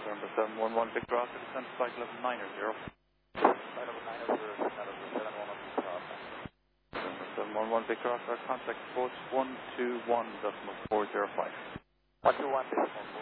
November 711 Victor Oscar, descent to flight level 900. Flight level 900, descent over 711 Victor Oscar, contact approach 121.405. 121.405.